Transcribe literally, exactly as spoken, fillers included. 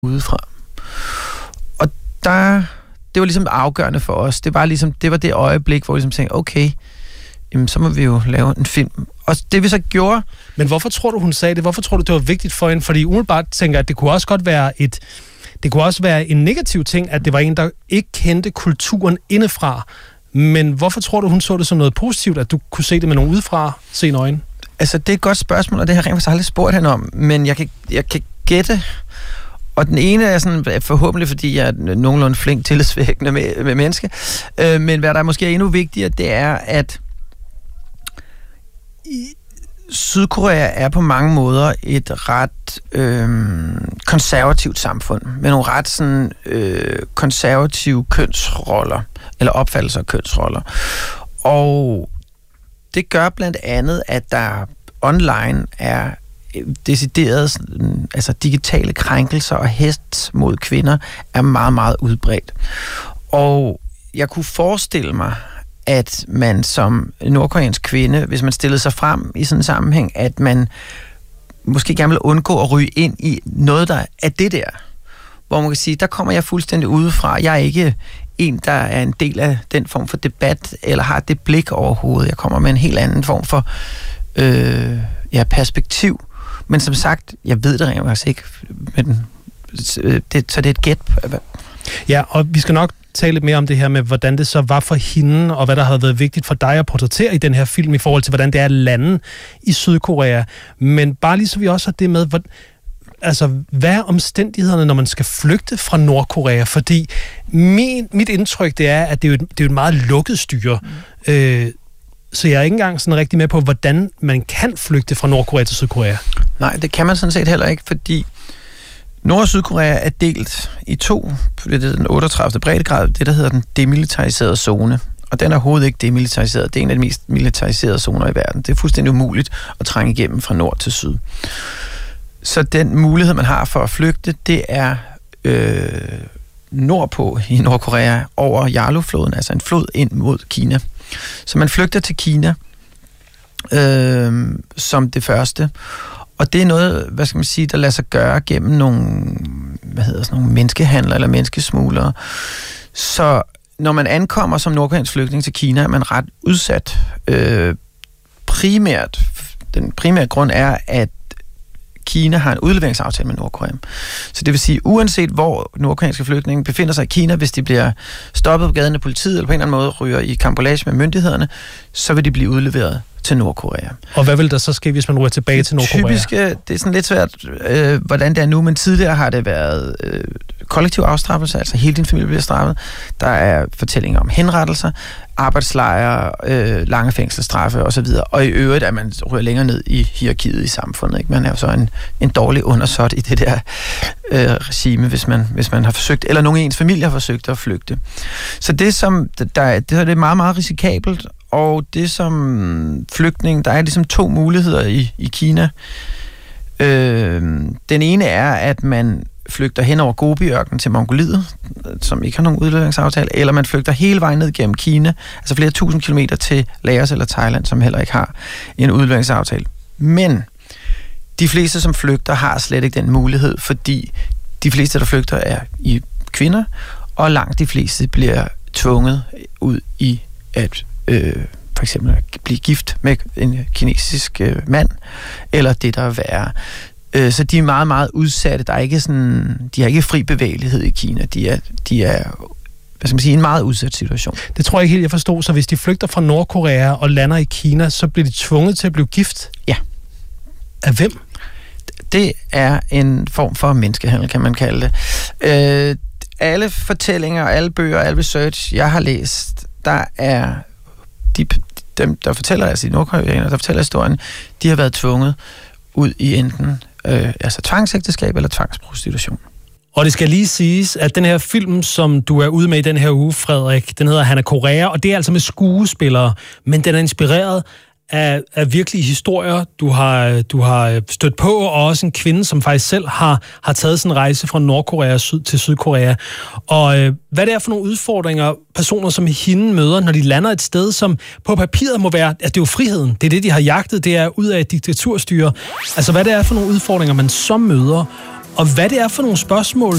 udefra. Og der, det var ligesom afgørende for os. Det var ligesom, det var det øjeblik, hvor vi ligesom tænkte, okay, jamen, så må vi jo lave en film. Og det vi så gjorde... Men hvorfor tror du, hun sagde det? Hvorfor tror du, det var vigtigt for hende? Fordi umiddelbart tænker jeg, at det kunne også godt være et... Det kunne også være en negativ ting, at det var en, der ikke kendte kulturen indefra. Men hvorfor tror du, hun så det som noget positivt, at du kunne se det med nogle udefra seende øjne? Altså, det er et godt spørgsmål, og det har jeg rent faktisk aldrig spurgt hende om. Men jeg kan, jeg kan gætte... Og den ene er sådan, forhåbentlig, fordi jeg er nogenlunde flink tillidsvækkende med, med menneske. Øh, men hvad der måske er endnu vigtigere, det er, at i Sydkorea er på mange måder et ret øh, konservativt samfund, med nogle ret sådan, øh, konservative kønsroller, eller opfattelser af kønsroller. Og det gør blandt andet, at der online er decideret, altså digitale krænkelser og hets mod kvinder er meget, meget udbredt. Og jeg kunne forestille mig, at man som nordkoreansk kvinde, hvis man stillede sig frem i sådan en sammenhæng, at man måske gerne vil undgå at ryge ind i noget, der er det der. Hvor man kan sige, der kommer jeg fuldstændig udefra. Jeg er ikke en, der er en del af den form for debat, eller har det blik overhovedet. Jeg kommer med en helt anden form for øh, ja, perspektiv. Men som sagt, jeg ved det rent faktisk ikke. Men det, så det er et gæt. Ja, og vi skal nok tale lidt mere om det her med, hvordan det så var for hende, og hvad der havde været vigtigt for dig at portrættere i den her film, i forhold til, hvordan det er at lande i Sydkorea. Men bare lige så vi også har det med, hvad, altså, hvad er omstændighederne, når man skal flygte fra Nordkorea? Fordi min, mit indtryk, det er, at det er jo et, det er jo et meget lukket styre. Mm. Øh, så jeg er ikke engang sådan rigtig med på, hvordan man kan flygte fra Nordkorea til Sydkorea. Nej, det kan man sådan set heller ikke, fordi Nord- og Sydkorea er delt i to. Det er den otteogtredivte breddegrad, det der hedder den demilitariserede zone. Og den er overhovedet ikke demilitariseret. Det er en af de mest militariserede zoner i verden. Det er fuldstændig umuligt at trænge igennem fra nord til syd. Så den mulighed, man har for at flygte, det er øh, nordpå i Nordkorea over Yalu-floden, altså en flod ind mod Kina. Så man flygter til Kina øh, som det første. Og det er noget, hvad skal man sige, der lader sig gøre gennem nogle, hvad hedder sådan nogle menneskehandler eller menneskesmuglere. Så når man ankommer som nordkoreansk flygtning til Kina, er man ret udsat. Øh, primært, den primære grund er, at Kina har en udleveringsaftale med Nordkorea. Så det vil sige, uanset hvor nordkoreanske flygtninge befinder sig i Kina, hvis de bliver stoppet på gaden af politiet, eller på en eller anden måde ryger i karambolage med myndighederne, så vil de blive udleveret til Nordkorea. Og hvad vil der så ske, hvis man ryger tilbage til Nordkorea? Typisk, det er sådan lidt svært, øh, hvordan det er nu, men tidligere har det været øh, kollektiv afstraffelse, altså hele din familie bliver straffet. Der er fortællinger om henrettelser, arbejdslejre, øh, lange fængselsstraffe osv. Og i øvrigt, at man ryger længere ned i hierarkiet i samfundet. Ikke? Man er jo så en, en dårlig undersåt i det der øh, regime, hvis man, hvis man har forsøgt, eller nogen af ens familie har forsøgt at flygte. Så det, som, der, det er meget, meget risikabelt, og det som flygtning, der er ligesom to muligheder i, i Kina. Øh, den ene er, at man flygter hen over Gobi-ørkenen til Mongoliet, som ikke har nogen udleveringsaftale, eller man flygter hele vejen ned gennem Kina, altså flere tusind kilometer til Laos eller Thailand, som heller ikke har en udleveringsaftale. Men de fleste, som flygter, har slet ikke den mulighed, fordi de fleste, der flygter, er i kvinder, og langt de fleste bliver tvunget ud i at øh, for eksempel at blive gift med en kinesisk øh, mand, eller det, der er værre. Øh, så de er meget, meget udsatte. Der er ikke sådan, de har ikke fri bevægelighed i Kina. De er, de er hvad skal man sige, en meget udsat situation. Det tror jeg ikke helt, jeg forstod. Så hvis de flygter fra Nordkorea og lander i Kina, så bliver de tvunget til at blive gift? Ja. Af hvem? Det er en form for menneskehandel, kan man kalde det. Øh, alle fortællinger, alle bøger, alle research, jeg har læst, der er de, dem, der fortæller, altså de nordkoreanere, der fortæller historien, de har været tvunget ud i enten øh, altså tvangsægteskab eller tvangsprostitution. Og det skal lige siges, at den her film, som du er ude med i den her uge, Frederik, den hedder Hanna Korea, og det er altså med skuespillere, men den er inspireret af, af virkelige historier, du har, du har stødt på, og også en kvinde, som faktisk selv har, har taget sådan en rejse fra Nordkorea syd, til Sydkorea. Og øh, hvad det er for nogle udfordringer, personer som hende møder, når de lander et sted, som på papiret må være, altså det er jo friheden, det er det, de har jagtet, det er ud af et diktaturstyre. Altså hvad det er for nogle udfordringer, man så møder, og hvad det er for nogle spørgsmål,